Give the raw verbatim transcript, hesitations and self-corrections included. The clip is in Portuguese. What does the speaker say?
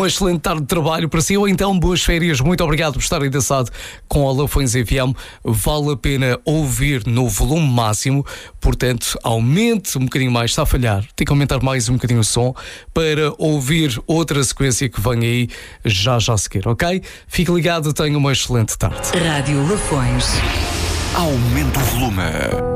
uma excelente tarde de trabalho para si, ou então boas férias. Muito obrigado por estar aí dançado com a Lafões F M. Vale a pena ouvir no volume máximo, portanto, aumente um bocadinho mais. Está a falhar, tem que aumentar mais um bocadinho o som para ouvir outra sequência que vem aí já já a seguir, ok? Fique ligado, tenha uma excelente tarde. Rádio Lafões. Aumenta o volume.